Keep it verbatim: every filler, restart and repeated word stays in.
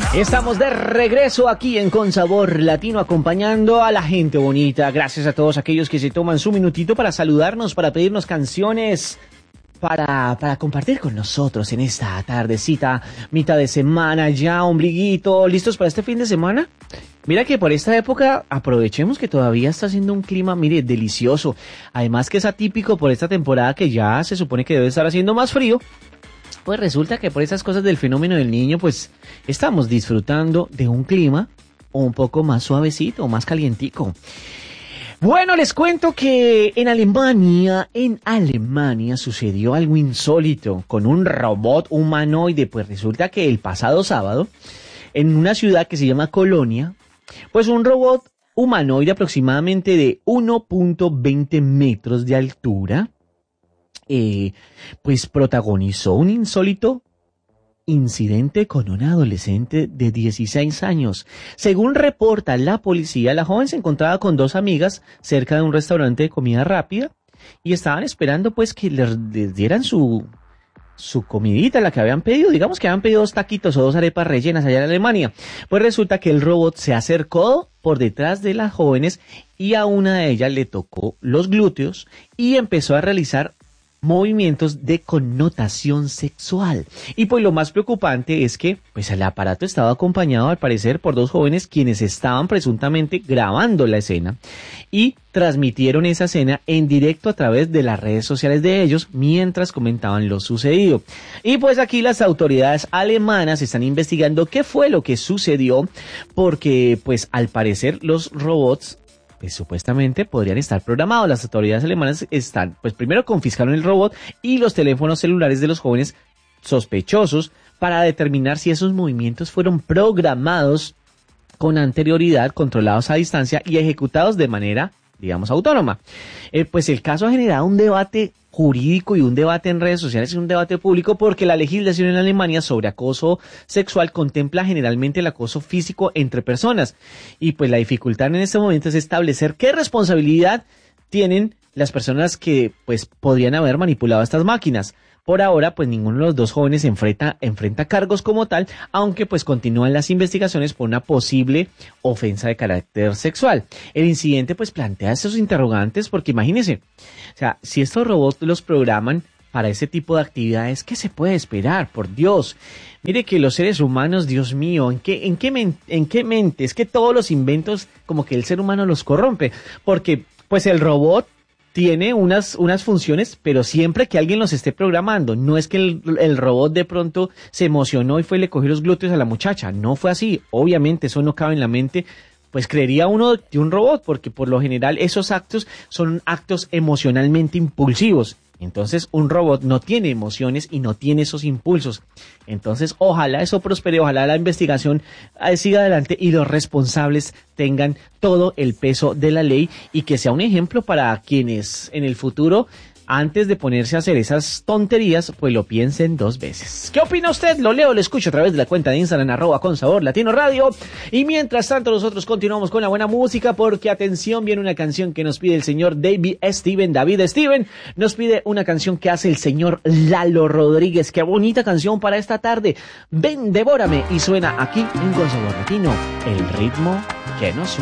Estamos de regreso aquí en Con Sabor Latino, acompañando a la gente bonita. Gracias a todos aquellos que se toman su minutito para saludarnos, para pedirnos canciones, para, para compartir con nosotros en esta tardecita, mitad de semana ya, ombliguito. ¿Listos para este fin de semana? Mira que por esta época aprovechemos que todavía está haciendo un clima, mire, delicioso. Además que es atípico por esta temporada que ya se supone que debe estar haciendo más frío. Pues resulta que por esas cosas del fenómeno del niño, pues estamos disfrutando de un clima un poco más suavecito, más calientico. Bueno, les cuento que en Alemania, en Alemania sucedió algo insólito con un robot humanoide. Pues resulta que el pasado sábado, en una ciudad que se llama Colonia, pues un robot humanoide aproximadamente de uno punto veinte metros de altura, Eh, pues protagonizó un insólito incidente con una adolescente de dieciséis años. Según reporta la policía, la joven se encontraba con dos amigas cerca de un restaurante de comida rápida y estaban esperando pues que les, les dieran su, su comidita, la que habían pedido. Digamos que habían pedido dos taquitos o dos arepas rellenas allá en Alemania. Pues resulta que el robot se acercó por detrás de las jóvenes y a una de ellas le tocó los glúteos y empezó a realizar movimientos de connotación sexual. Y pues lo más preocupante es que pues el aparato estaba acompañado al parecer por dos jóvenes quienes estaban presuntamente grabando la escena y transmitieron esa escena en directo a través de las redes sociales de ellos mientras comentaban lo sucedido. Y pues aquí las autoridades alemanas están investigando qué fue lo que sucedió, porque pues al parecer los robots pues supuestamente podrían estar programados. Las autoridades alemanas están, pues primero confiscaron el robot y los teléfonos celulares de los jóvenes sospechosos para determinar si esos movimientos fueron programados con anterioridad, controlados a distancia y ejecutados de manera, digamos, autónoma. Eh, pues el caso ha generado un debate jurídico y un debate en redes sociales y un debate público, porque la legislación en Alemania sobre acoso sexual contempla generalmente el acoso físico entre personas. Y pues la dificultad en este momento es establecer qué responsabilidad tienen las personas que pues podrían haber manipulado estas máquinas. Por ahora, pues ninguno de los dos jóvenes enfrenta, enfrenta cargos como tal, aunque pues continúan las investigaciones por una posible ofensa de carácter sexual. El incidente pues plantea esos interrogantes porque imagínense, o sea, si estos robots los programan para ese tipo de actividades, ¿qué se puede esperar? Por Dios. Mire que los seres humanos, Dios mío, ¿en qué, en qué, men- en qué mente? Es que todos los inventos como que el ser humano los corrompe, porque pues el robot tiene unas, unas funciones, pero siempre que alguien los esté programando. No es que el, el robot de pronto se emocionó y fue y le cogió los glúteos a la muchacha. No fue así. Obviamente eso no cabe en la mente. Pues creería uno de un robot, porque por lo general esos actos son actos emocionalmente impulsivos. Entonces un robot no tiene emociones y no tiene esos impulsos. Entonces ojalá eso prospere, ojalá la investigación eh, siga adelante y los responsables tengan todo el peso de la ley y que sea un ejemplo para quienes en el futuro, antes de ponerse a hacer esas tonterías, pues lo piensen dos veces. ¿Qué opina usted? Lo leo, lo escucho a través de la cuenta de Instagram, arroba con sabor latino radio. Y mientras tanto nosotros continuamos con la buena música, porque atención, viene una canción que nos pide el señor David Steven, David Steven, nos pide una canción que hace el señor Lalo Rodríguez. Qué bonita canción para esta tarde. Ven, devórame, y suena aquí en Con Sabor Latino, el ritmo que nos